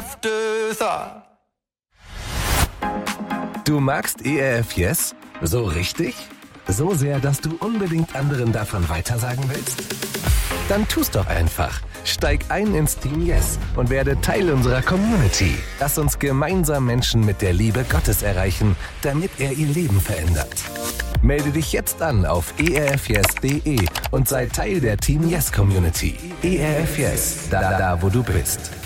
afterthought. Du magst ERF Yes? So richtig? So sehr, dass du unbedingt anderen davon weitersagen willst? Dann tu's doch einfach. Steig ein ins Team Yes und werde Teil unserer Community. Lass uns gemeinsam Menschen mit der Liebe Gottes erreichen, damit er ihr Leben verändert. Melde dich jetzt an auf erfyes.de und sei Teil der Team Yes Community. ERF Yes, da wo du bist.